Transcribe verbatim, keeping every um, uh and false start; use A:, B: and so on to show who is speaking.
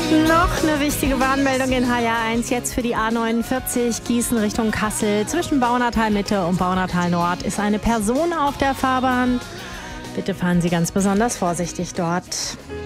A: Noch eine wichtige Warnmeldung in H J eins jetzt für die A neunundvierzig Gießen Richtung Kassel. Zwischen Baunatal Mitte und Baunatal Nord ist eine Person auf der Fahrbahn. Bitte fahren Sie ganz besonders vorsichtig dort.